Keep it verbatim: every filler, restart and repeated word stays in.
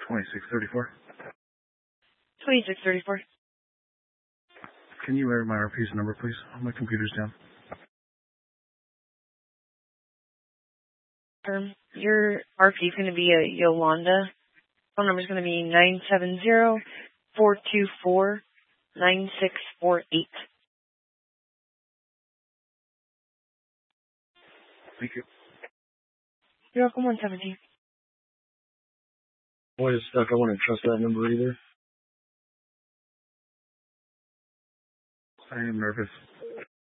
twenty-six thirty-four. twenty-six thirty-four. Can you air my R P's number, please? My computer's down. Um, your R P is going to be a Yolanda. Phone number is going to be nine seven zero, four two four, nine six four eight. Thank you. You're welcome, one seventeen. Boy, it's stuck. I wouldn't trust that number either. I am nervous.